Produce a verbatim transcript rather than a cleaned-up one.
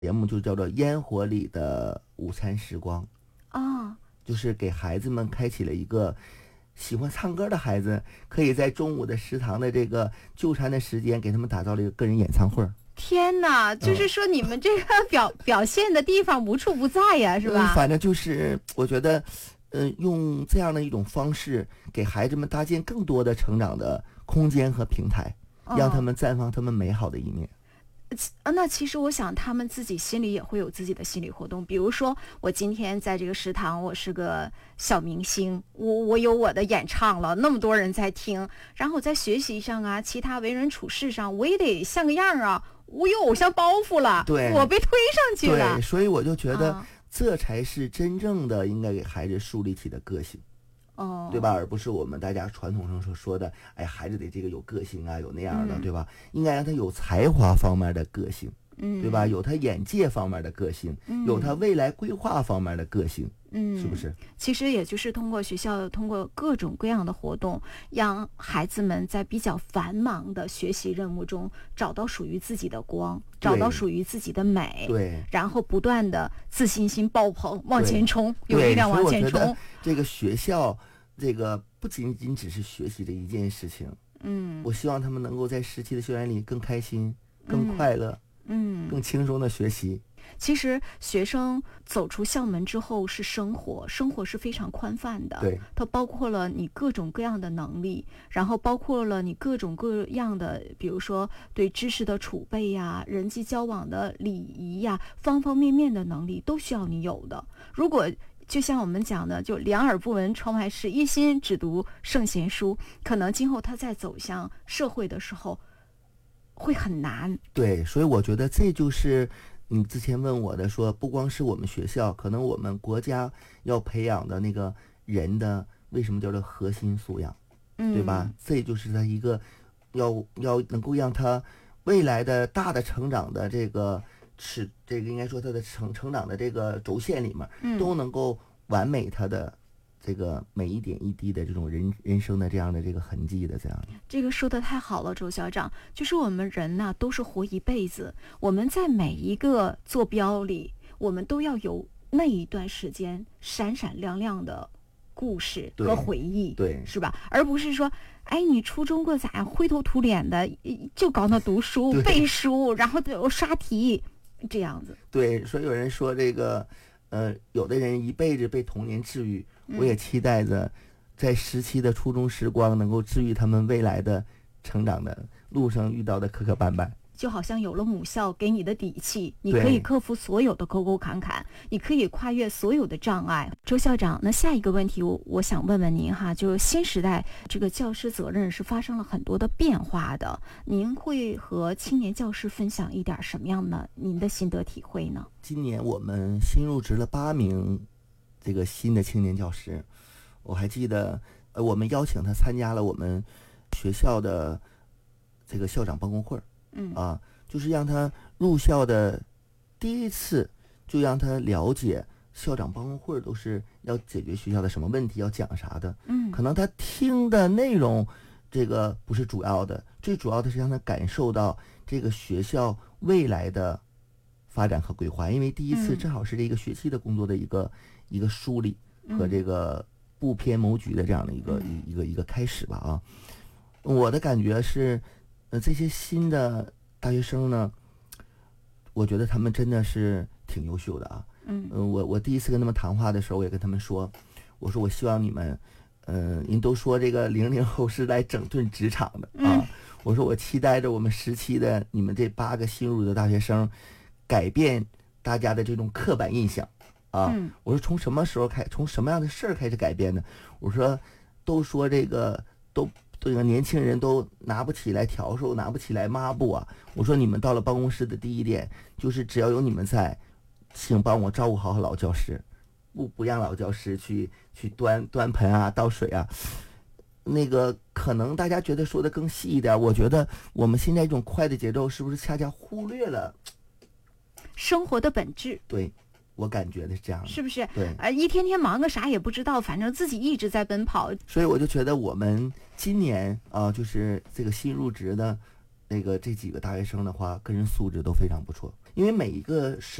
节目就叫做烟火里的午餐时光哦， 就是给孩子们开启了一个喜欢唱歌的孩子可以在中午的食堂的这个就餐的时间给他们打造了一个个人演唱会。 天哪，就是说你们这个表、嗯、表现的地方无处不在呀，是吧？ 嗯、反正就是我觉得嗯、呃，用这样的一种方式给孩子们搭建更多的成长的空间和平台，让他们绽放他们美好的一面。 啊，那其实我想他们自己心里也会有自己的心理活动，比如说我今天在这个食堂，我是个小明星，我我有我的演唱了，那么多人在听，然后在学习上啊，其他为人处事上，我也得像个样啊，我有偶像包袱了， 对， 我被推上去了。 对，所以我就觉得这才是真正的应该给孩子树立起的个性。 哦， 对吧？而不是我们大家传统上所说的，哎，孩子得这个有个性啊，有那样的，嗯、对吧？应该让他有才华方面的个性， 嗯， 对吧？有他眼界方面的个性， 嗯、 有他未来规划方面的个性， 嗯， 是不是？ 其实也就是通过学校，通过各种各样的活动，让孩子们在比较繁忙的学习任务中找到属于自己的光，找到属于自己的美， 对， 然后不断的自信心爆棚，往前冲，有力量往前冲。 这个学校。这个不仅仅只是学习的一件事情， 嗯， 我希望他们能够在实际的校园里更开心、更快乐， 嗯， 更轻松的学习。 其实学生走出校门之后是生活，生活是非常宽泛的， 对， 它包括了你各种各样的能力，然后包括了你各种各样的，比如说对知识的储备呀、人际交往的礼仪呀，方方面面的能力都需要你有的。如果就像我们讲的，就两耳不闻窗外事，一心只读圣贤书，可能今后他在走向社会的时候会很难。 对，所以我觉得这就是你之前问我的，说不光是我们学校，可能我们国家要培养的那个人的为什么叫做核心素养， 嗯， 对吧？这就是他一个要要能够让他未来的大的成长的这个是这个应该说他的成成长的这个轴线里面， 嗯， 都能够完美他的这个每一点一滴的这种人人生的这样的这个痕迹的这样。 这个说的太好了，周校长，就是我们人呢都是活一辈子，我们在每一个坐标里，我们都要有那一段时间闪闪亮亮的故事和回忆， 对， 是吧？而不是说，哎，你初中过咋灰头土脸的，就搞那读书背书，然后就刷题。这样子， 对，所以有人说这个，呃，有的人一辈子被童年治愈， 嗯、 我也期待着，在时期的初中时光能够治愈他们未来的成长的路上遇到的磕磕绊绊。 就好像有了母校给你的底气，你可以克服所有的沟沟坎坎，你可以跨越所有的障碍。周校长，那下一个问题我我想问问您哈，就是新时代这个教师责任是发生了很多的变化的，您会和青年教师分享一点什么样的您的心得体会呢？ 今年我们新入职了八名这个新的青年教师，我还记得呃，我们邀请他参加了我们学校的这个校长办公会。 嗯啊，就是让他入校的第一次，就让他了解校长办公会都是要解决学校的什么问题，要讲啥的。 嗯， 可能他听的内容，这个不是主要的，最主要的是让他感受到这个学校未来的发展和规划。因为第一次正好是这个学期的工作的一个、嗯、一个梳理和这个不偏谋局的这样的一个、嗯、一个一个开始吧啊。我的感觉是。呃，这些新的大学生呢，我觉得他们真的是挺优秀的啊。 嗯， 呃、我我第一次跟他们谈话的时候，我也跟他们说，我说我希望你们，呃，您都说这个零零后是来整顿职场的啊， 嗯、 我说我期待着我们十期的你们这八个新入的大学生，改变大家的这种刻板印象啊。 嗯、 我说从什么时候开，从什么样的事儿开始改变呢？我说都说这个都。这个年轻人都拿不起来笤帚，拿不起来抹布啊！我说你们到了办公室的第一点就是只要有你们在，请帮我照顾好老教师，不不让老教师去去端端盆啊、倒水啊。那个可能大家觉得说的更细一点，我觉得我们现在这种快的节奏是不是恰恰忽略了生活的本质？ 对。我感觉的是这样的， 是不是？ 对， 呃，一天天忙个啥也不知道，反正自己一直在奔跑。 所以我就觉得我们今年啊、呃，就是这个新入职的那个这几个大学生的话，个人素质都非常不错，因为每一个